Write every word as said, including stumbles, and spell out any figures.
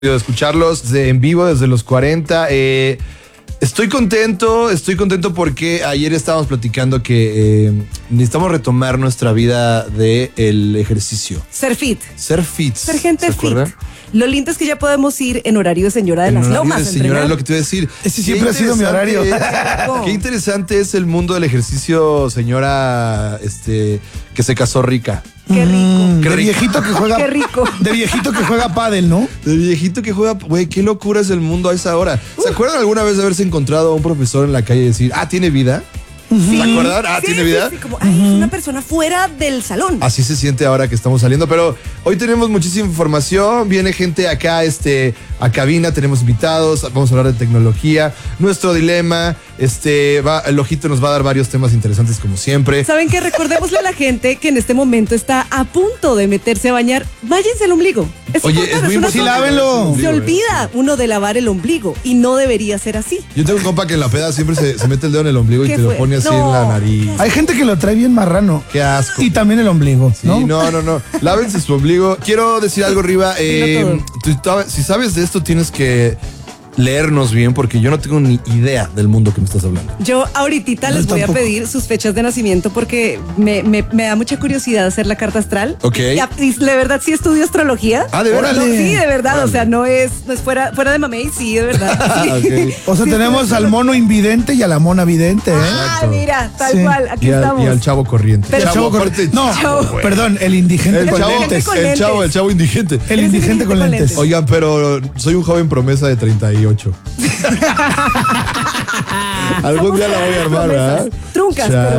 de escucharlos de, en vivo desde los cuarenta. Eh, estoy contento, estoy contento porque ayer estábamos platicando que eh, necesitamos retomar nuestra vida del ejercicio. Ser fit. Ser fit. Ser gente ¿se fit. acuerdan? Lo lindo es que ya podemos ir en horario de señora de En las horario lomas. de señora, entrenar. es lo que te iba a decir. Ese siempre ha sido mi horario. Es, qué interesante es el mundo del ejercicio, señora, este, que se casó rica. Qué rico. Mm, Qué de rico. viejito que juega. Qué rico. De viejito que juega pádel, ¿no? De viejito que juega, güey, qué locura es el mundo a esa hora. ¿Se acuerdan alguna vez de haberse encontrado a un profesor en la calle y decir, ah, tiene vida? ¿Se acuerdan? Ah, Sí, ¿tiene sí, vida? sí, como, ay, es una persona fuera del salón. Así se siente ahora que estamos saliendo, pero hoy tenemos muchísima información, viene gente acá este, a cabina, tenemos invitados, vamos a hablar de tecnología, nuestro dilema, este, va, el ojito nos va a dar varios temas interesantes como siempre. ¿Saben qué? Recordémosle a la gente que en este momento está a punto de meterse a bañar. Váyanse al ombligo. Es Oye, importante, es muy una importante. Sí, lávenlo. Se olvida uno de lavar el ombligo y no debería ser así. Yo tengo un compa que en la peda siempre se, se mete el dedo en el ombligo y ¿Qué te lo fue? pone así No, en la nariz. Hay gente que lo trae bien marrano. Qué asco. Y también el ombligo, Sí, ¿no? no, no, no. Lávense su ombligo. Quiero decir algo, Riva. Eh, Sí, tú- si sabes de esto, tienes que leernos bien porque yo no tengo ni idea del mundo que me estás hablando. Yo ahorita No, les voy tampoco. a pedir sus fechas de nacimiento porque me, me- me da mucha curiosidad hacer la carta astral. Ok. Y, a- y de verdad sí estudio astrología. Ah, ¿de verdad? No, sí, de verdad. Órale. O sea, no es, no es fuera, fuera de mamey, sí, de verdad. Sí. Ah, ok. O sea, Sí, tenemos sí, al sí. mono invidente y a la mona vidente, ¿eh? Ah, mira, tal Sí. cual, aquí Y al, estamos. y al chavo corriente. Pero- El chavo con- aparte, No, chavo, güey. perdón, el indigente El con chavo, lentes. con el lentes. chavo, el chavo indigente. El Eres indigente con indigente con lentes. Oigan, pero soy un joven promesa de treinta y ocho. Algún día la voy a armar, Promesas. ¿verdad? Truncas, Chale. pero